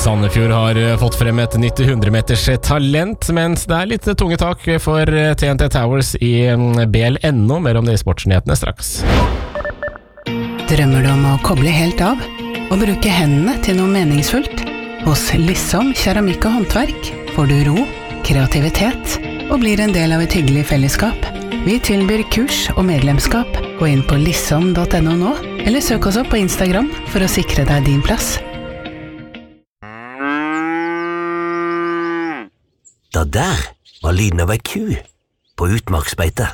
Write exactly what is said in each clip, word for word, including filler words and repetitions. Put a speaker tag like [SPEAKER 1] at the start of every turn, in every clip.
[SPEAKER 1] Sandefjord har fått frem et nytt hundre meters talent, mens det er litt tunge tak for T N T Towers i B L N O. Mer om det i sportsnyhetene straks.
[SPEAKER 2] Drømmer du om å koble helt av og bruke hendene til noe meningsfullt? Hos Lissom keramikk og håndverk får du ro, kreativitet og blir en del av et hyggelig fellesskap. Vi tilbyr kurs og medlemskap. Gå inn på lissom punktum no nå, eller søk oss opp på Instagram for å sikre deg din plass.
[SPEAKER 3] Da der var lyden av ei ku på utmarksbeite.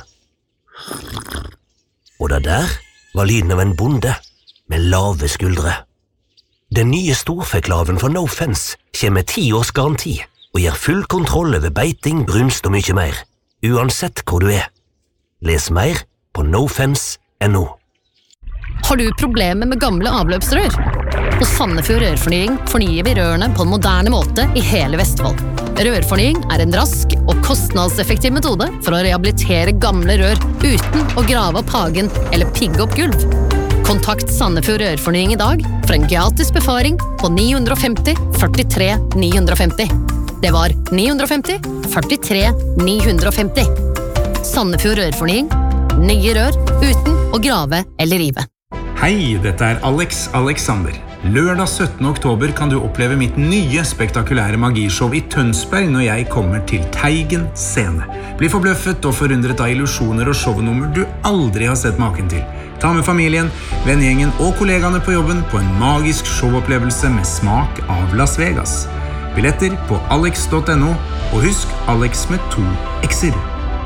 [SPEAKER 3] Og da der var lyden av en bonde med lave skuldre. Den nye storfeklaven for No Fence kommer med ti års garanti og gir full kontroll over beiting, brunst og mye mer, uansett hvor du er. Les mer på no fence punktum no.
[SPEAKER 4] Har du problemer med gamle avløpsrør? På Sandefjord Rørfornying fornyer vi rørene på en moderne måte i hele Vestfold. Rørfornying er en rask og kostnadseffektiv metode for å rehabilitere gamle rør uten å grave opp hagen eller pigge opp gulv. Kontakt Sandefjord Rørfornying i dag for en gratis befaring på ni fem nul, førtitre, ni femti. Det var ni fem nul, førtitre, ni femti. Sandefjord Rørfornying. Nye rør uten å grave eller rive.
[SPEAKER 5] Hei, dette er Alex Alexander. Lørdag syttende oktober kan du oppleve mitt nye spektakulære magishow i Tønsberg når jeg kommer til Teigen scene. Bli forbløffet og forundret av illusjoner og shownummer du aldri har sett maken til. Ta med familien, vennegjengen og kollegaene på jobben på en magisk showopplevelse med smak av Las Vegas. Billetter på alex punktum no, og husk Alex med to x-er.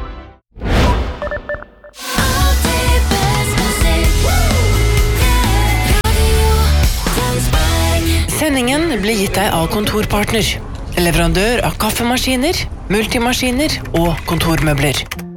[SPEAKER 2] Sendingen blir gitt deg av Kontorpartner, leverandør av kaffemaskiner, multimaskiner og kontormøbler.